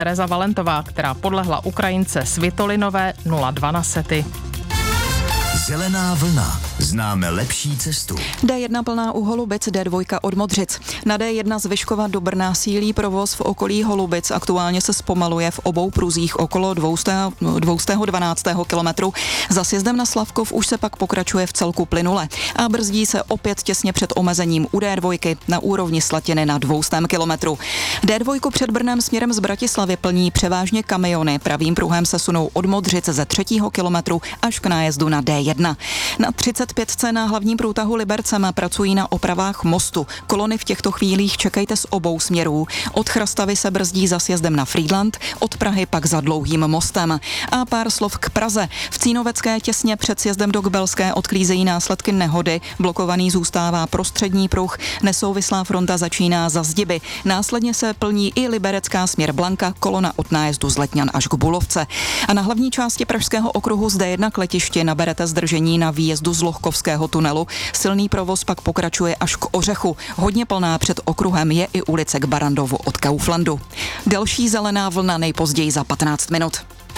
Tereza Valentová, která podlehla Ukrajince Svitolinové 0-2 na sety. Zelená vlna. Známe lepší cestu. D1 plná u Holubic, D2 od Modřic. Na D1 z Vyškova do Brna sílí provoz v okolí Holubic. Aktuálně se zpomaluje v obou pruzích okolo 212. kilometru. Za sjezdem na Slavkov už se pak pokračuje v celku plynule. A brzdí se opět těsně před omezením u D2 na úrovni Slatiny na 200 kilometru. D2 před Brnem směrem z Bratislavy plní převážně kamiony. Pravým pruhem se sunou od Modřic ze 3. kilometru až k nájezdu na D1. Na 35. na hlavním průtahu Libercem pracují na opravách mostu. Kolony v těchto chvílích čekejte z obou směrů. Od Chrastavy se brzdí za sjezdem na Frýdlant, od Prahy pak za Dlouhým mostem. A pár slov k Praze. V Cínovecké těsně před sjezdem do Kbelské odklízejí následky nehody. Blokovaný zůstává prostřední pruh. Nesouvislá fronta začíná za Zdiby. Následně se plní i liberecká směr Blanka, kolona od nájezdu z Letňan až k Bulovce. A na hlavní části Pražského okruhu z D1 k letišti naberete zdržení na výjezdu z Lohkovského tunelu. Silný provoz pak pokračuje až k Ořechu. Hodně plná před okruhem je i ulice k Barandovu od Kauflandu. Další zelená vlna nejpozději za 15 minut.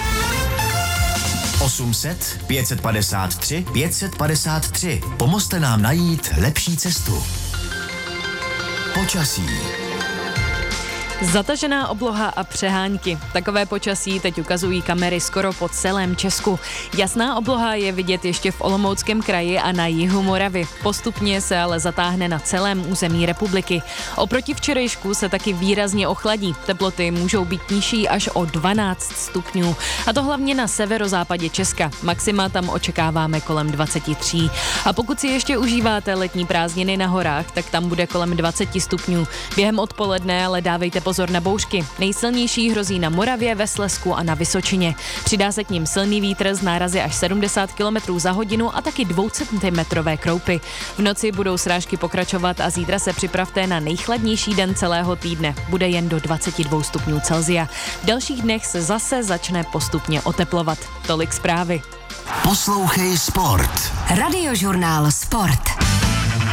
800 553 553. Pomozte nám najít lepší cestu. Počasí. Zatažená obloha a přehánky. Takové počasí teď ukazují kamery skoro po celém Česku. Jasná obloha je vidět ještě v Olomouckém kraji a na jihu Moravy. Postupně se ale zatáhne na celém území republiky. Oproti včerejšku se taky výrazně ochladí. Teploty můžou být nižší až o 12 stupňů. A to hlavně na severozápadě Česka. Maxima tam očekáváme kolem 23. A pokud si ještě užíváte letní prázdniny na horách, tak tam bude kolem 20 stupňů. Během odpoledne ale dávejte pozor na bouřky. Nejsilnější hrozí na Moravě, ve Slezsku a na Vysočině. Přidá se k ním silný vítr s nárazy až 70 km za hodinu a taky 2 cm kroupy. V noci budou srážky pokračovat a zítra se připravte na nejchladnější den celého týdne. Bude jen do 22 stupňů Celsia. V dalších dnech se zase začne postupně oteplovat. Tolik zprávy. Poslouchej Sport. Radiožurnál Sport.